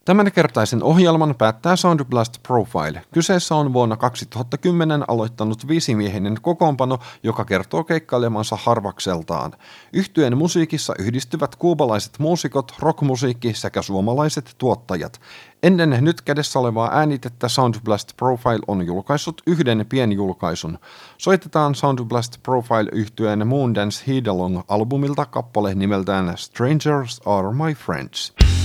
Tämänkertaisen ohjelman päättää Sound Blast Profile. Kyseessä on vuonna 2010 aloittanut viisimiehinen kokoonpano, joka kertoo keikkailemansa harvakseltaan. Yhtyeen musiikissa yhdistyvät kuubalaiset muusikot, rockmusiikki sekä suomalaiset tuottajat. Ennen nyt kädessä olevaa äänitettä Sound Blast Profile on julkaissut yhden pienjulkaisun. Soitetaan Sound Blast Profile yhtyeen Moondance Heedalong albumilta kappale nimeltään Strangers Are My Friends.